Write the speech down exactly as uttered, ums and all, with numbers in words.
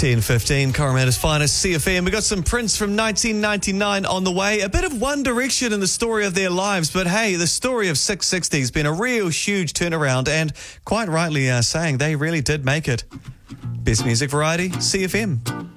ten fifteen, Coromatta's finest, C F M. We got some Prince from nineteen ninety-nine on the way. A bit of One Direction in the story of their lives. But hey, the story of six sixty has been a real huge turnaround, and quite rightly uh, saying they really did make it. Best music variety, C F M.